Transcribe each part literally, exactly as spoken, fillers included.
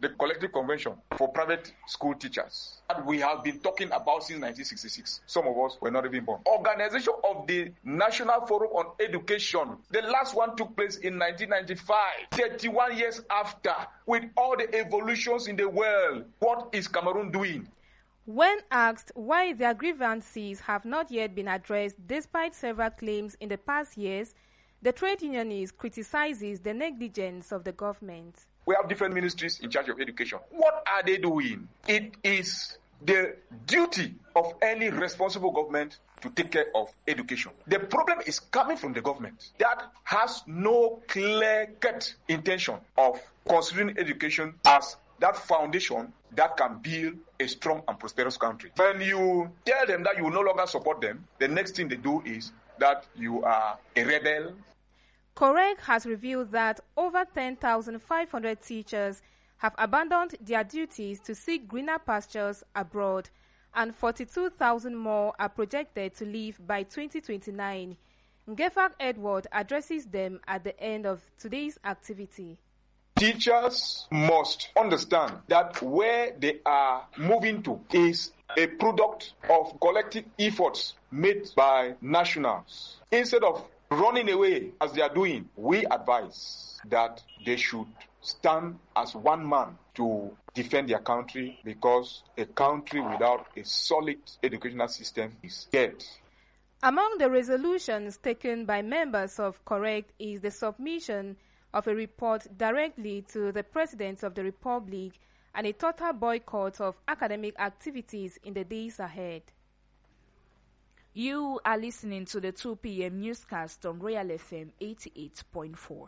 the collective convention for private school teachers that we have been talking about since nineteen sixty-six. Some of us were not even born. Organization of the National Forum on Education. The last one took place in nineteen ninety-five, thirty-one years after. With all the evolutions in the world, what is Cameroon doing? When asked why their grievances have not yet been addressed despite several claims in the past years, the trade unionist criticizes the negligence of the government. We have different ministries in charge of education. What are they doing? It is the duty of any responsible government to take care of education. The problem is coming from the government that has no clear-cut intention of considering education as that foundation that can build a strong and prosperous country. When you tell them that you will no longer support them, the next thing they do is that you are a rebel. COREG has revealed that over ten thousand five hundred teachers have abandoned their duties to seek greener pastures abroad, and forty-two thousand more are projected to leave by twenty twenty-nine. Ngefak Edward addresses them at the end of today's activity. Teachers must understand that where they are moving to is a product of collective efforts made by nationals. Instead of running away as they are doing, we advise that they should stand as one man to defend their country, because a country without a solid educational system is dead. Among the resolutions taken by members of COREG is the submission of a report directly to the President of the Republic and a total boycott of academic activities in the days ahead. You are listening to the two p.m. newscast on Royal F M eighty-eight point four.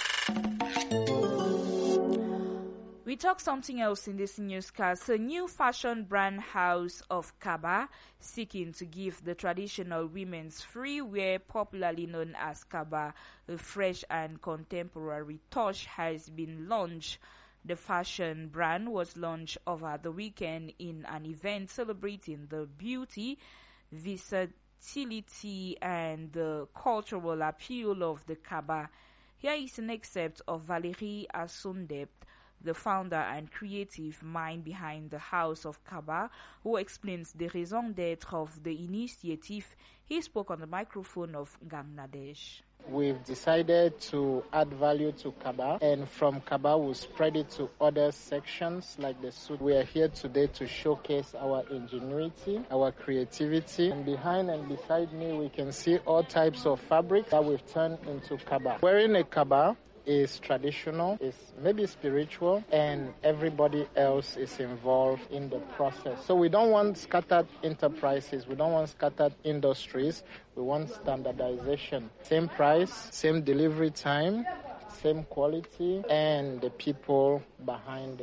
We talk something else in this newscast. A new fashion brand, House of Kaba, seeking to give the traditional women's free wear, popularly known as Kaba, a fresh and contemporary touch, has been launched. The fashion brand was launched over the weekend in an event celebrating the beauty, versatility, and the cultural appeal of the Kaba. Here is an excerpt of Valérie Assundept, the founder and creative mind behind the House of Kaba, who explains the raison d'être of the initiative. He spoke on the microphone of Gangnadesh. We've decided to add value to Kaba, and from Kaba we'll spread it to other sections like the suit. We are here today to showcase our ingenuity, our creativity, and behind and beside me we can see all types of fabric that we've turned into Kaba. Wearing a Kaba is traditional, is maybe spiritual, and everybody else is involved in the process. So we don't want scattered enterprises, we don't want scattered industries, we want standardization. Same price, same delivery time, same quality, and the people behind the